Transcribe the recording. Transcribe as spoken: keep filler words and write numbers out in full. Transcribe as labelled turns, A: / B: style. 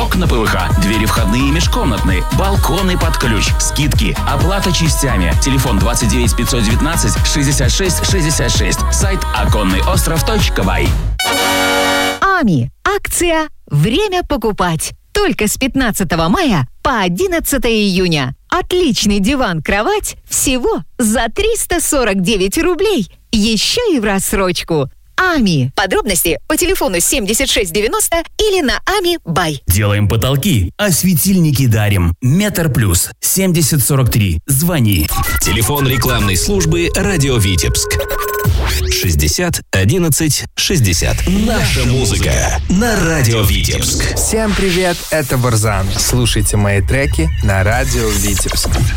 A: окна ПВХ, двери входные и межкомнатные, балконы под ключ, скидки, оплата частями. Телефон двадцать девять пятьсот девятнадцать шестьдесят шесть шестьдесят шесть. Сайт оконный остров точка бай.
B: Ами. Акция «Время покупать». Только с пятнадцатого мая по одиннадцатое июня. Отличный диван-кровать всего за триста сорок девять рублей. Еще и в рассрочку. Ами. Подробности по телефону семьдесят шесть девяносто или на Ами Бай.
A: Делаем потолки, а светильники дарим. Метр плюс семьдесят сорок три. Звони.
C: Телефон рекламной службы «Радио Витебск». шестьдесят одиннадцать шестьдесят. Наша музыка на Радио Витебск.
D: Всем привет, это Барзан. Слушайте мои треки на Радио Витебск.